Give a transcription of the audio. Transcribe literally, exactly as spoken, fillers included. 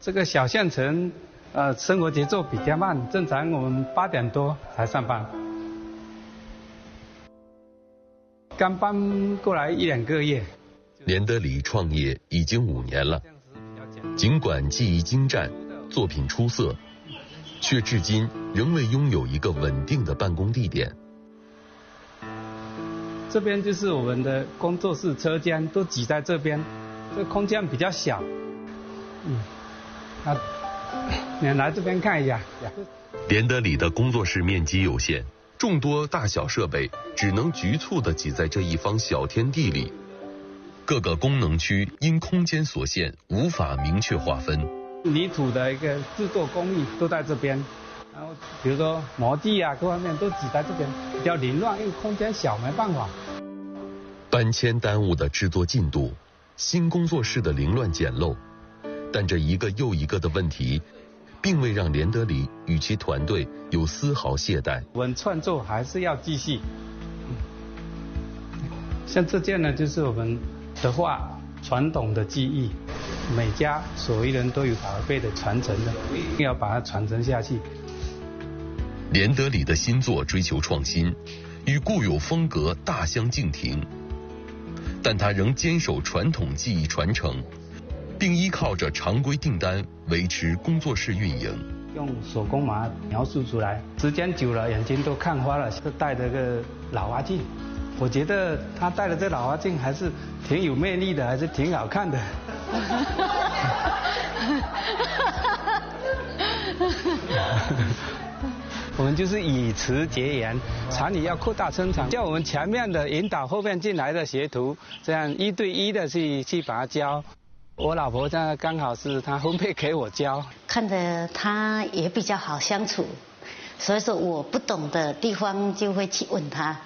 这个小县城，呃，生活节奏比较慢，正常我们八点多才上班。刚搬过来一两个月。 连德里创业已经五年了，尽管技艺精湛，作品出色，却至今仍未拥有一个稳定的办公地点。 这边就是我们的工作室车间，都挤在这边，这空间比较小。嗯，那你来这边看一下。 连德里的工作室面积有限，众多大小设备只能局促地挤在这一方小天地里。各个功能区因空间所限，无法明确划分。 泥土的一个制作工艺都在这边，然后比如说模具啊，各方面都挤在这边，比较凌乱，因为空间小，没办法。 搬迁耽误的制作进度，新工作室的凌乱简陋，但这一个又一个的问题，并未让连德里与其团队有丝毫懈怠。 我们创作还是要继续。像这件呢，就是我们的画传统的技艺，每家所有人都有老一辈的传承的，一定要把它传承下去。 连德里的新作追求创新，与固有风格大相径庭，但他仍坚守传统技艺传承，并依靠着常规订单维持工作室运营。 用手工把它描述出来，时间久了眼睛都看花了。是戴着个老花镜，我觉得他戴的这老花镜还是挺有魅力的，还是挺好看的。我们就是以词结言，厂里要扩大生产，叫我们前面的引导后面进来的学徒，这样一对一的去去把它教。我老婆现在刚好是她分配给我教， 看着她也比较好相处，所以说我不懂的地方就会去问她。